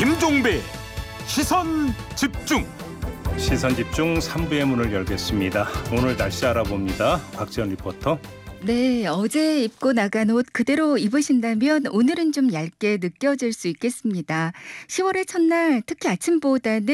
김종배 시선 집중. 시선 집중 3부의 문을 열겠습니다. 오늘 날씨 알아봅니다. 박지연 리포터. 네, 어제 입고 나간 옷 그대로 입으신다면 오늘은 좀 얇게 느껴질 수 있겠습니다. 10월의 첫날 특히 아침보다는